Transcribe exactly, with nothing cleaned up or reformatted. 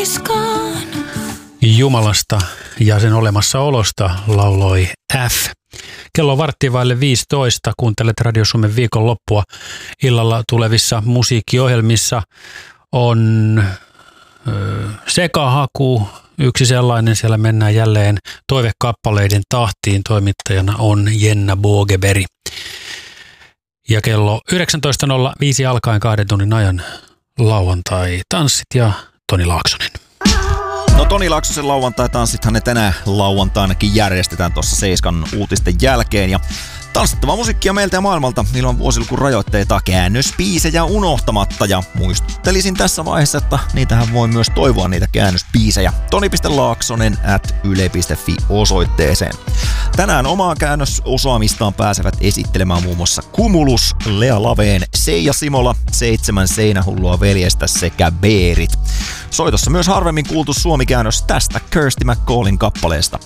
Jumalasta ja sen olemassaolosta lauloi F. Kello on varttia vaille viisitoista. Kuuntelet Radio Suomen viikonloppua. Illalla tulevissa musiikkiohjelmissa on ö, sekahaku. Yksi sellainen, siellä mennään jälleen toivekappaleiden tahtiin. Toimittajana on Jenna Bogeberi. Ja kello yhdeksäntoista nolla viisi alkaen kahden tunnin ajan lauantai-tanssit ja Toni Laaksonen. No Toni Laaksosen lauantai-tanssithan ne tänään lauantainakin järjestetään tuossa Seiskan uutisten jälkeen. Ja tanssittavaa musiikkia meiltä ja maailmalta, niillä on vuosilukun rajoitteita, käännöspiisejä unohtamatta. Ja muistuttelisin tässä vaiheessa, että niitähän voi myös toivoa niitä käännöspiisejä. toni piste laaksonen at yle piste fi osoitteeseen. Tänään omaa käännösosaamistaan pääsevät esittelemään muun muassa Cumulus, Lea Laveen, Seija Simola, Seitsemän seinähullua veljestä sekä Beerit. Soitossa myös harvemmin kuultu suomikäännös tästä Kirsty McCallin kappaleesta.